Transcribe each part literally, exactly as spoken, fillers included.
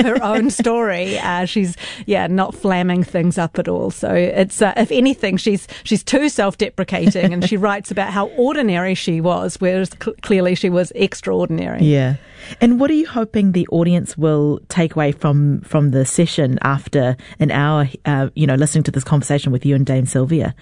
her own story. Uh, she's, yeah, not flamming things up at all. So it's, uh, if anything, she's she's too self-deprecating, and she writes about how ordinary she was, whereas cl- clearly she was extraordinary. Yeah. And what are you hoping the audience will take away from, from the session after an hour, uh, you know, listening to this conversation with you and Dame Sylvia?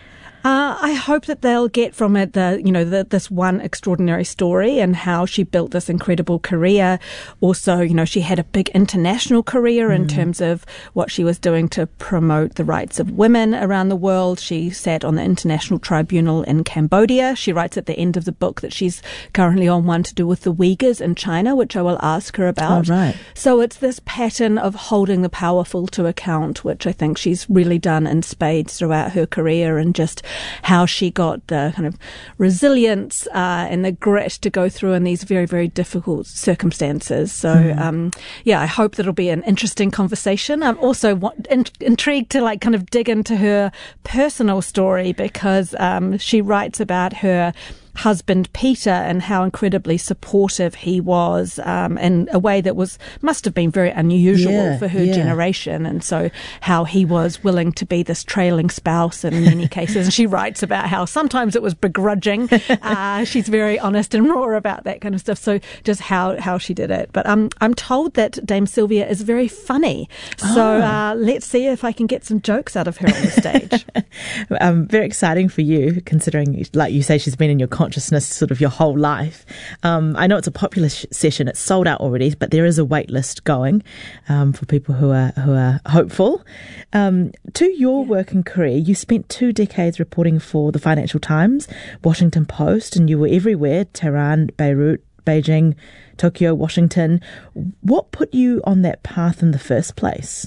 Uh, I hope that they'll get from it the, you know, the, this one extraordinary story and how she built this incredible career. Also, you know, she had a big international career mm. in terms of what she was doing to promote the rights of women around the world. She sat on the International Tribunal in Cambodia. She writes at the end of the book that she's currently on one to do with the Uyghurs in China, which I will ask her about. Oh, right. So it's this pattern of holding the powerful to account, which I think she's really done in spades throughout her career, and just how she got the kind of resilience uh, and the grit to go through in these very, very difficult circumstances. So, mm. um, yeah, I hope that'll be an interesting conversation. I'm also wa- in- intrigued to like kind of dig into her personal story, because um, she writes about her husband Peter and how incredibly supportive he was, um, in a way that was must have been very unusual yeah, for her yeah. generation, and so how he was willing to be this trailing spouse in many cases. And she writes about how sometimes it was begrudging. Uh, she's very honest and raw about that kind of stuff. So just how, how she did it. But um, I'm told that Dame Sylvia is very funny. So oh. uh, let's see if I can get some jokes out of her on the stage. um, very exciting for you, considering, like you say, she's been in your consciousness sort of your whole life. Um, I know it's a popular sh- session. It's sold out already, but there is a wait list going um, for people who are who are hopeful. Um, to your yeah. work and career, you spent two decades reporting for the Financial Times, Washington Post, and you were everywhere: Tehran, Beirut, Beijing, Tokyo, Washington. What put you on that path in the first place?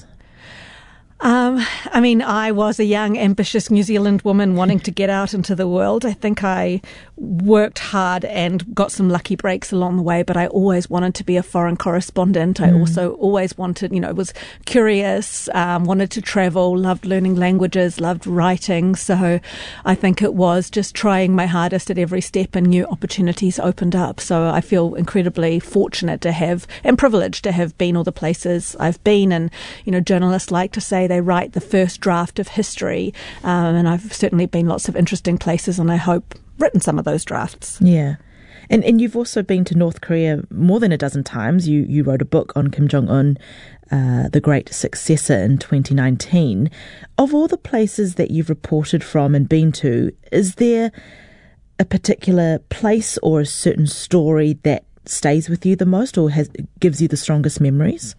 Um, I mean, I was a young, ambitious New Zealand woman wanting to get out into the world. I think I worked hard and got some lucky breaks along the way, but I always wanted to be a foreign correspondent. I mm. also always wanted, you know, was curious, um, wanted to travel, loved learning languages, loved writing. So I think it was just trying my hardest at every step, and new opportunities opened up. So I feel incredibly fortunate to have, and privileged to have been all the places I've been. And, you know, journalists like to say they write the first draft of history, um, and I've certainly been lots of interesting places, and I hope written some of those drafts. Yeah. And and you've also been to North Korea more than a dozen times. You you wrote a book on Kim Jong-un, uh, The Great Successor, in twenty nineteen. Of all the places that you've reported from and been to, is there a particular place or a certain story that stays with you the most, or has gives you the strongest memories?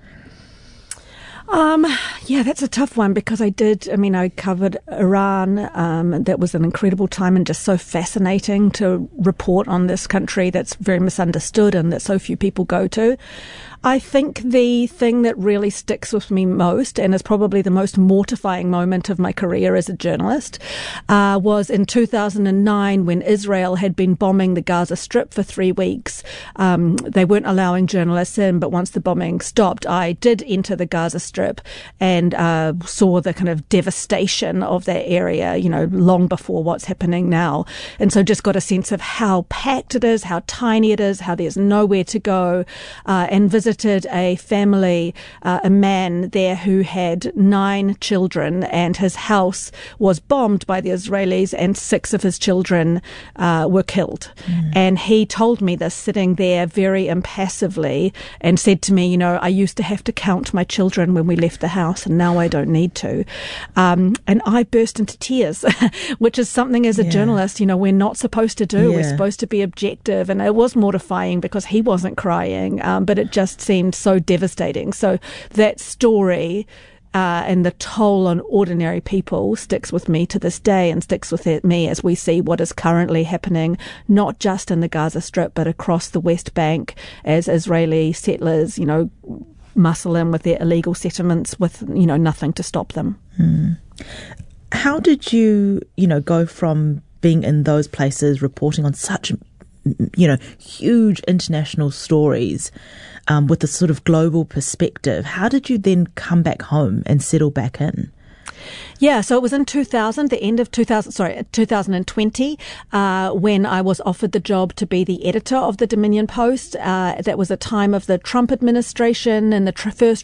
Um, yeah, that's a tough one, because I did, I mean, I covered Iran. Um, that was an incredible time, and just so fascinating to report on this country that's very misunderstood and that so few people go to. I think the thing that really sticks with me most, and is probably the most mortifying moment of my career as a journalist, uh, was in two thousand nine, when Israel had been bombing the Gaza Strip for three weeks. Um, they weren't allowing journalists in, but once the bombing stopped, I did enter the Gaza Strip and uh, saw the kind of devastation of that area, you know, long before what's happening now. And so just got a sense of how packed it is, how tiny it is, how there's nowhere to go, uh, and visited a family, uh, a man there who had nine children, and his house was bombed by the Israelis, and six of his children uh, were killed. Mm. And he told me this sitting there very impassively, and said to me, you know, I used to have to count my children when we left the house, and now I don't need to. Um, and I burst into tears, which is something as a yeah. journalist, you know, we're not supposed to do. Yeah. We're supposed to be objective. And it was mortifying because he wasn't crying, um, but it just seemed so devastating. So that story uh, and the toll on ordinary people sticks with me to this day, and sticks with it, me as we see what is currently happening, not just in the Gaza Strip, but across the West Bank, as Israeli settlers, you know, muscle in with their illegal settlements with, you know, nothing to stop them. Hmm. How did you, you know, go from being in those places, reporting on such, you know, huge international stories, um, with a sort of global perspective? How did you then come back home and settle back in? Yeah, so it was in two thousand, the end of two thousand, sorry, two thousand twenty, uh, when I was offered the job to be the editor of the Dominion Post. Uh, that was a time of the Trump administration and the tr- first